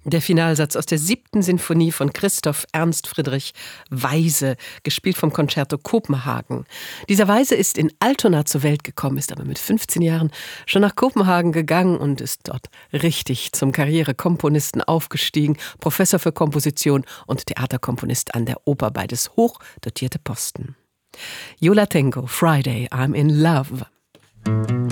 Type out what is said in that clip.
Der Finalsatz aus der 7. Sinfonie von Christoph Ernst Friedrich Weise, gespielt vom Concerto Kopenhagen. Dieser Weise ist in Altona zur Welt gekommen, ist aber mit 15 Jahren schon nach Kopenhagen gegangen und ist dort richtig zum Karrierekomponisten aufgestiegen, Professor für Komposition und Theaterkomponist an der Oper, beides hoch dotierte Posten. Yo La Tengo, Friday, I'm in Love.